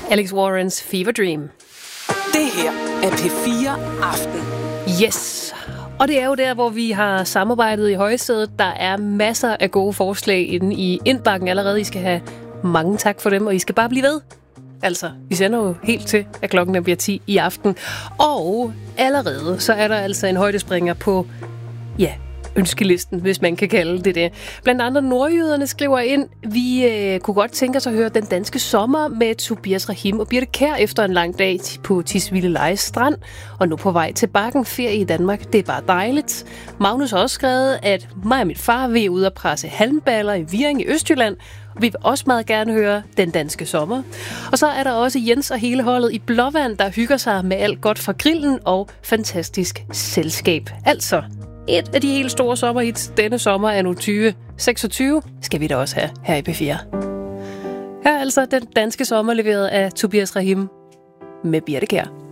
Alex Warrens Fever Dream. Det her er P4 Aften. Yes. Og det er jo der, hvor vi har samarbejdet i højsædet. Der er masser af gode forslag inde i indbakken allerede. I skal have mange tak for dem, og I skal bare blive ved. Altså, vi sender jo helt til, at klokken bliver 10 i aften. Og allerede, så er der altså en højdespringer på, ja, ønskelisten, hvis man kan kalde det det. Blandt andre nordjyderne skriver ind, vi kunne godt tænke os at høre Den Danske Sommer med Tobias Rahim og Birthe Kjær efter en lang dag på Tisvildelejes Strand, og nu på vej til Bakken, ferie i Danmark. Det er bare dejligt. Magnus har også skrevet, at mig og mit far vil ud og presse halmballer i Viring i Østjylland. Vi vil også meget gerne høre Den Danske Sommer. Og så er der også Jens og hele holdet i Blåvand, der hygger sig med alt godt fra grillen og fantastisk selskab. Altså, et af de helt store sommerhits denne sommer er nu 2026, skal vi da også have her i P4. Her er altså Den Danske Sommer leveret af Tobias Rahim med Birthe Kjær.